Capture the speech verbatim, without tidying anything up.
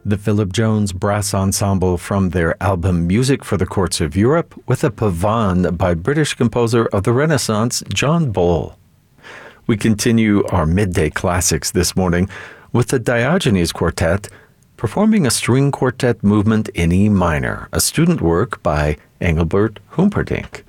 The Philip Jones Brass Ensemble from their album Music for the Courts of Europe with a pavane by British composer of the Renaissance, John Bull. We continue our midday classics this morning with the Diogenes Quartet performing a string quartet movement in E minor, a student work by Engelbert Humperdinck.